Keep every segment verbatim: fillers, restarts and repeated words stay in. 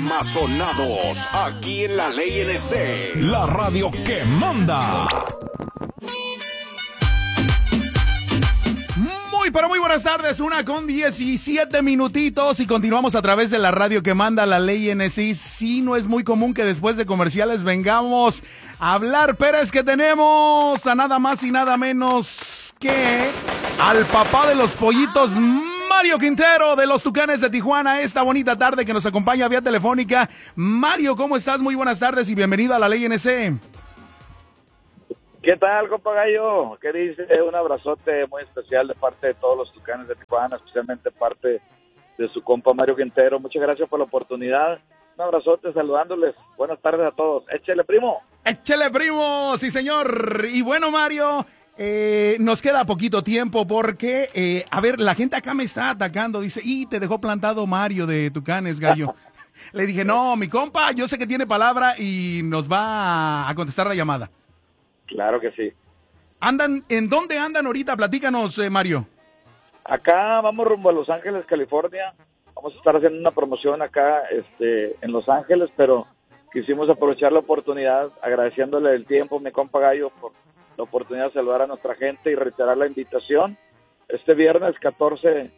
más sonados aquí en la Ley N C, la radio que manda. Muy, pero muy buenas tardes, una con diecisiete minutitos y continuamos a través de la radio que manda la Ley N C. Sí, no es muy común que después de comerciales vengamos a hablar, pero es que tenemos a nada más y nada menos que al papá de los pollitos, Mario Quintero de los Tucanes de Tijuana, esta bonita tarde que nos acompaña vía telefónica. Mario, ¿cómo estás? Muy buenas tardes y bienvenido a la Ley N C. ¿Qué tal, compa Gallo? ¿Qué dice? Un abrazote muy especial de parte de todos los Tucanes de Tijuana, especialmente parte de su compa Mario Quintero. Muchas gracias por la oportunidad. Un abrazote saludándoles. Buenas tardes a todos. Échele, primo. Échele, primo. Sí, señor. Y bueno, Mario, eh, nos queda poquito tiempo porque, eh, a ver, la gente acá me está atacando. Dice, y te dejó plantado Mario de Tucanes, Gallo. Le dije, no, mi compa, yo sé que tiene palabra y nos va a contestar la llamada. Claro que sí. ¿Andan? ¿En dónde andan ahorita? Platícanos, eh, Mario. Acá vamos rumbo a Los Ángeles, California. Vamos a estar haciendo una promoción acá este, en Los Ángeles, pero quisimos aprovechar la oportunidad, agradeciéndole el tiempo, mi compa Gallo, por la oportunidad de saludar a nuestra gente y reiterar la invitación. Este viernes catorce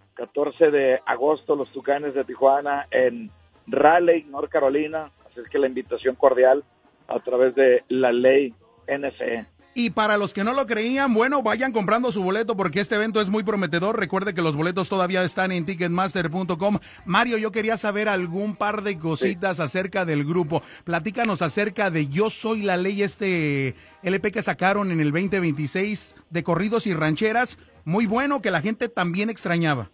de agosto, los Tucanes de Tijuana en Raleigh, North Carolina. Así es que la invitación cordial a través de la Ley N C. Y para los que no lo creían, bueno, vayan comprando su boleto porque este evento es muy prometedor. Recuerde que los boletos todavía están en ticketmaster punto com. Mario, yo quería saber algún par de cositas sí. acerca del grupo. Platícanos acerca de Yo Soy la Ley, este L P que sacaron en el veinte veintiséis de corridos y rancheras. Muy bueno, que la gente también extrañaba.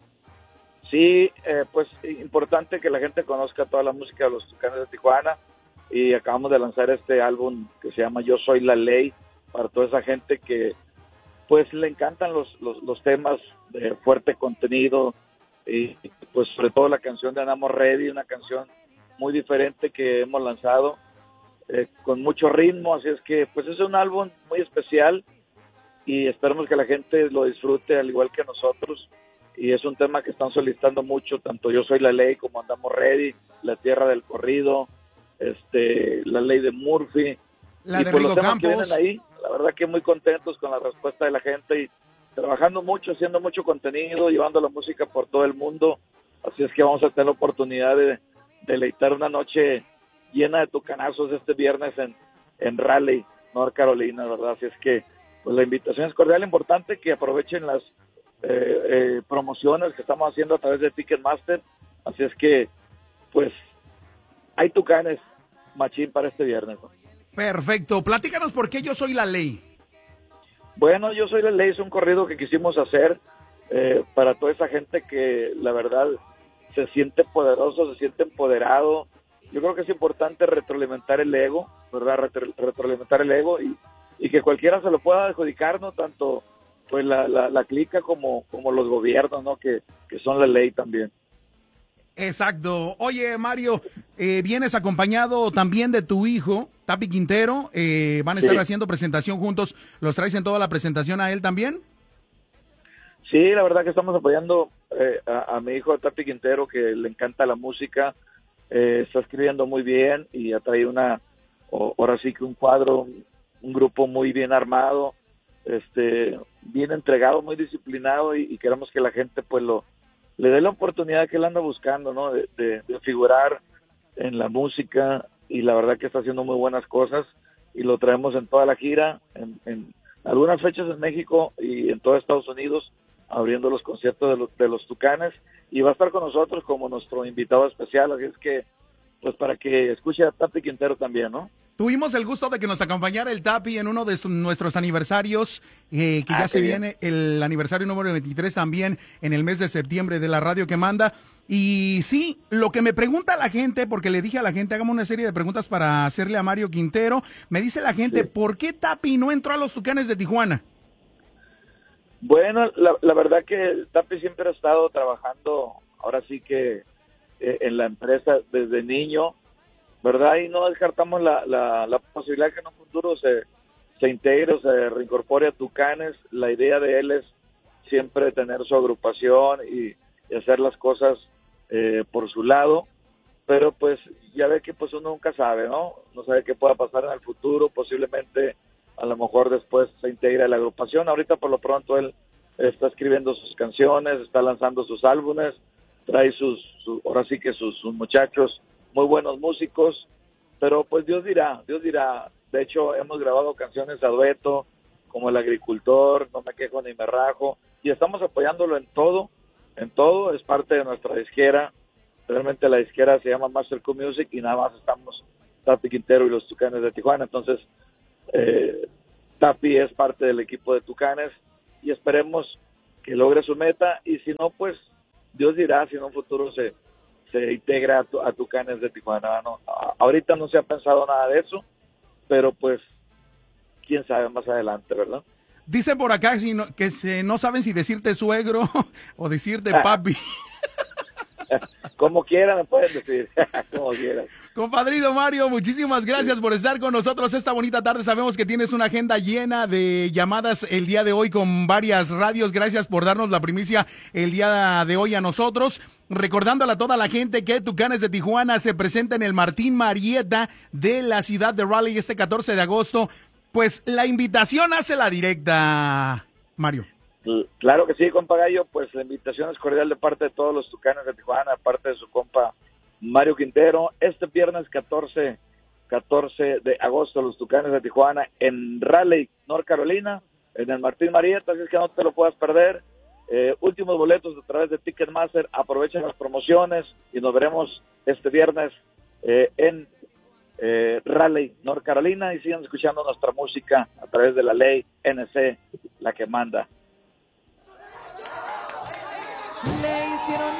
Sí, eh, pues importante que la gente conozca toda la música de los Tucanes de Tijuana. Y acabamos de lanzar este álbum que se llama Yo Soy la Ley, para toda esa gente que pues le encantan los, los, los temas de fuerte contenido, y pues sobre todo la canción de Andamos Ready, una canción muy diferente que hemos lanzado eh, con mucho ritmo, así es que pues es un álbum muy especial y esperamos que la gente lo disfrute al igual que nosotros, y es un tema que están solicitando mucho, tanto Yo Soy la Ley como Andamos Ready, La Tierra del Corrido, este, la Ley de Murphy, la y de pues Rigo los temas Campos. que vienen ahí, la verdad que muy contentos con la respuesta de la gente y trabajando mucho, haciendo mucho contenido, llevando la música por todo el mundo, así es que vamos a tener la oportunidad de, de deleitar una noche llena de tucanazos este viernes en, en Raleigh, North Carolina, ¿verdad? Así es que pues la invitación es cordial, importante que aprovechen las eh, eh, promociones que estamos haciendo a través de Ticketmaster, así es que pues hay Tucanes machín para este viernes, ¿no? Perfecto, platícanos por qué Yo Soy la Ley. Bueno, Yo Soy la Ley es un corrido que quisimos hacer eh, para toda esa gente que la verdad se siente poderoso, se siente empoderado. Yo creo que es importante retroalimentar el ego, ¿verdad? Retro, retroalimentar el ego y, y que cualquiera se lo pueda adjudicar, ¿no? Tanto pues la, la, la clica como, como los gobiernos, ¿no? Que, que son la ley también. Exacto. Oye, Mario, eh, vienes acompañado también de tu hijo, Tapi Quintero. Eh, van a estar sí. haciendo presentación juntos. ¿Los traes en toda la presentación a él también? Sí, la verdad que estamos apoyando eh, a, a mi hijo Tapi Quintero, que le encanta la música. Eh, está escribiendo muy bien y ha traído una, o, ahora sí que un cuadro, un grupo muy bien armado, este, bien entregado, muy disciplinado y, y queremos que la gente pues lo le dé la oportunidad que él anda buscando, ¿no? De, de, de figurar en la música, y la verdad que está haciendo muy buenas cosas y lo traemos en toda la gira, en, en algunas fechas en México y en todo Estados Unidos, abriendo los conciertos de los, de los Tucanes, y va a estar con nosotros como nuestro invitado especial, así es que pues para que escuche a Tapi Quintero también, ¿no? Tuvimos el gusto de que nos acompañara el Tapi en uno de su, nuestros aniversarios, eh, que ah, ya se bien. viene el aniversario número veintitrés también en el mes de septiembre de la radio que manda. Y sí, lo que me pregunta la gente, porque le dije a la gente, hagamos una serie de preguntas para hacerle a Mario Quintero, me dice la gente, sí. ¿por qué Tapi no entró a los Tucanes de Tijuana? Bueno, la, la verdad que Tapi siempre ha estado trabajando, ahora sí que eh, en la empresa desde niño, ¿verdad? Y no descartamos la, la, la posibilidad que en un futuro se, se integre o se reincorpore a Tucanes. La idea de él es siempre tener su agrupación y, y hacer las cosas eh, por su lado, pero pues ya ve que pues uno nunca sabe, ¿no? No sabe qué pueda pasar en el futuro, posiblemente a lo mejor después se integre a la agrupación. Ahorita por lo pronto él está escribiendo sus canciones, está lanzando sus álbumes, trae sus, sus ahora sí que sus, sus muchachos, muy buenos músicos, pero pues Dios dirá, Dios dirá. De hecho hemos grabado canciones a dueto, como El Agricultor, No me quejo ni me rajo, y estamos apoyándolo en todo, en todo, es parte de nuestra disquera. Realmente la disquera se llama Master Q Music y nada más estamos Tapi Quintero y los Tucanes de Tijuana. Entonces eh, Tapi es parte del equipo de Tucanes y esperemos que logre su meta, y si no, pues Dios dirá si en un futuro se, se integra a, tu, a Tucanes de Tijuana. No, a, ahorita no se ha pensado nada de eso, pero pues quién sabe más adelante, ¿verdad? Dice por acá si no, que se, no saben si decirte suegro o decirte Ah. papi. Como quieran, me pueden decir, como quieran. Compadrito Mario, muchísimas gracias por estar con nosotros esta bonita tarde. Sabemos que tienes una agenda llena de llamadas el día de hoy con varias radios. Gracias por darnos la primicia el día de hoy a nosotros. Recordándole a toda la gente que Tucanes de Tijuana se presenta en el Martín Marietta de la ciudad de Raleigh este catorce de agosto. Pues la invitación hace la directa, Mario. Claro que sí, compa Gallo, pues la invitación es cordial de parte de todos los Tucanes de Tijuana, de parte de su compa Mario Quintero. Este viernes catorce de agosto, los Tucanes de Tijuana en Raleigh, North Carolina, en el Martín Marietta, así es que no te lo puedas perder. Eh, últimos boletos a través de Ticketmaster, aprovechen las promociones y nos veremos este viernes eh, en eh, Raleigh, North Carolina, y sigan escuchando nuestra música a través de la ley N C, la que manda. Le hicieron